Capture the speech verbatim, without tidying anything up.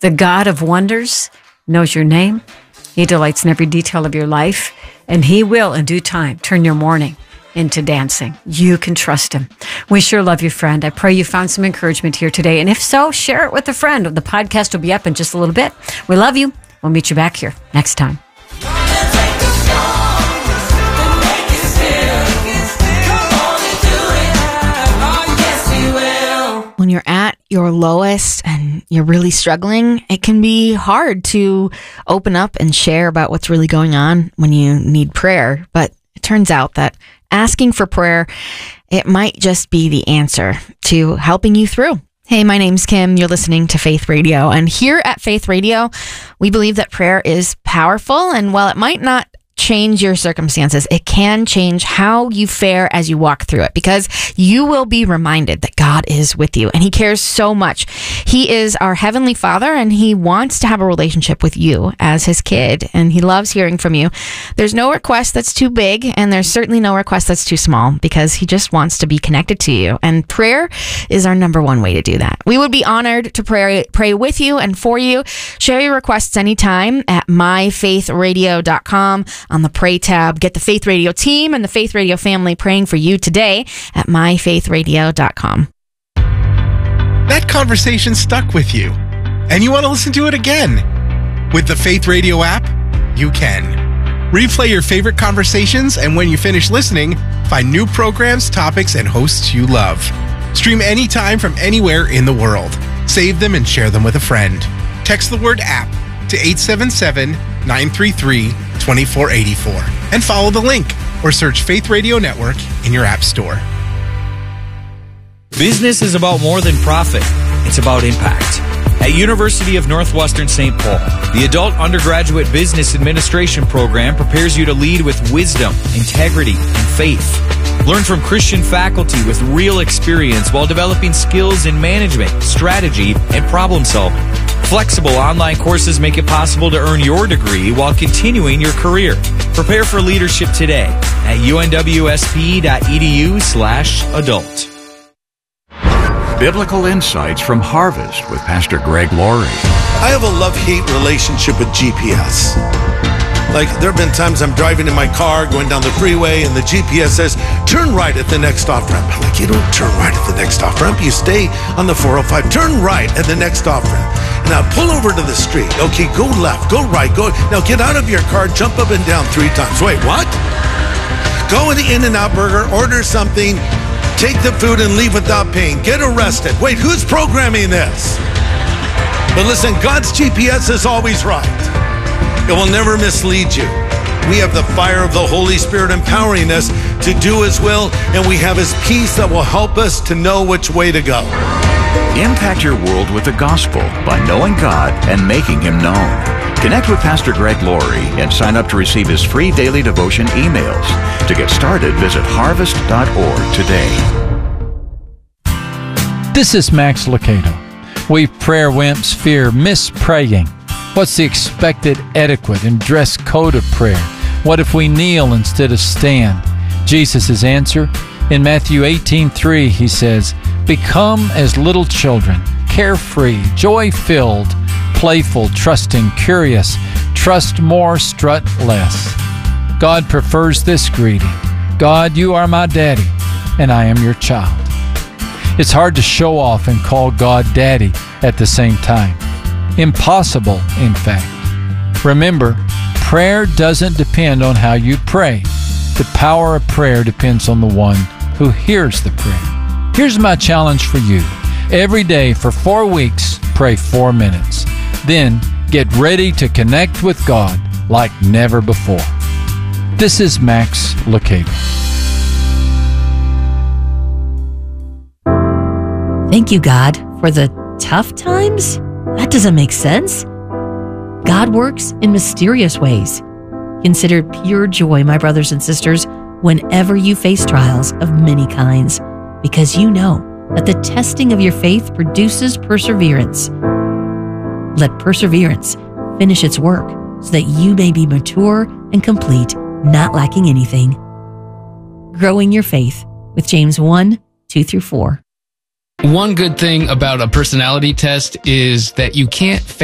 The God of wonders knows your name. He delights in every detail of your life, and He will, in due time, turn your mourning into dancing. You can trust Him. We sure love you, friend. I pray you found some encouragement here today, and if so, share it with a friend. The podcast will be up in just a little bit. We love you. We'll meet you back here next time. When you're at your lowest and you're really struggling, it can be hard to open up and share about what's really going on when you need prayer. But it turns out that asking for prayer, it might just be the answer to helping you through. Hey, my name's Kim. You're listening to Faith Radio. And here at Faith Radio, we believe that prayer is powerful. And while it might not change your circumstances, it can change how you fare as you walk through it, because you will be reminded that God is with you and He cares so much. He is our Heavenly Father, and He wants to have a relationship with you as His kid, and He loves hearing from you. There's no request that's too big, and there's certainly no request that's too small, because He just wants to be connected to you, and prayer is our number one way to do that. We would be honored to pray pray with you and for you. Share your requests anytime at my faith radio dot com. On the Pray tab, get the Faith Radio team and the Faith Radio family praying for you today at my faith radio dot com. That conversation stuck with you, and you want to listen to it again. With the Faith Radio app, you can. Replay your favorite conversations, and when you finish listening, find new programs, topics, and hosts you love. Stream anytime from anywhere in the world. Save them and share them with a friend. Text the word app to eight seven seven, nine three three, two four eight four and follow the link or search Faith Radio Network in your app store. Business is about more than profit. It's about impact. At University of Northwestern Saint Paul, the Adult Undergraduate Business Administration program prepares you to lead with wisdom, integrity, and faith. Learn from Christian faculty with real experience while developing skills in management, strategy, and problem solving. Flexible online courses make it possible to earn your degree while continuing your career. Prepare for leadership today at unwsp.edu slash adult. Biblical Insights from Harvest with Pastor Greg Laurie. I have a love-hate relationship with G P S. Like, there have been times I'm driving in my car, going down the freeway, and the G P S says, turn right at the next off-ramp. I'm like, you don't turn right at the next off-ramp. You stay on the four oh five. Turn right at the next off-ramp. Now, pull over to the street. Okay, go left, go right, go. Now, get out of your car, jump up and down three times. Wait, what? Go in the In-N-Out Burger, order something, take the food and leave without paying. Get arrested. Wait, who's programming this? But listen, God's G P S is always right. It will never mislead you. We have the fire of the Holy Spirit empowering us to do His will, and we have His peace that will help us to know which way to go. Impact your world with the gospel by knowing God and making Him known. Connect with Pastor Greg Laurie and sign up to receive his free daily devotion emails. To get started, visit harvest dot org today. This is Max Lucado. We prayer wimps fear mispraying. What's the expected etiquette and dress code of prayer? What if we kneel instead of stand? Jesus' answer? In Matthew eighteen three, He says, become as little children, carefree, joy-filled, playful, trusting, curious, trust more, strut less. God prefers this greeting. God, you are my daddy, and I am your child. It's hard to show off and call God daddy at the same time. Impossible, in fact. Remember, prayer doesn't depend on how you pray. The power of prayer depends on the one who hears the prayer. Here's my challenge for you. Every day for four weeks, pray four minutes. Then get ready to connect with God like never before. This is Max Lucado. Thank you, God, for the tough times? That doesn't make sense. God works in mysterious ways. Consider pure joy, my brothers and sisters, whenever you face trials of many kinds, because you know that the testing of your faith produces perseverance. Let perseverance finish its work so that you may be mature and complete, not lacking anything. Growing your faith with James one, two through four. One good thing about a personality test is that you can't